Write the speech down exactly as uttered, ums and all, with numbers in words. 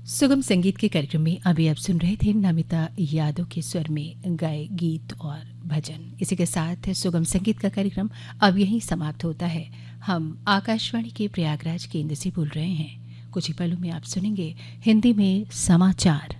सुगम संगीत के कार्यक्रम में अभी आप सुन रहे थे नमिता यादव के स्वर में गाए गीत और भजन। इसी के साथ सुगम संगीत का कार्यक्रम अब यहीं समाप्त होता है। हम आकाशवाणी के प्रयागराज केंद्र से बोल रहे हैं। कुछ ही पलों में आप सुनेंगे हिंदी में समाचार।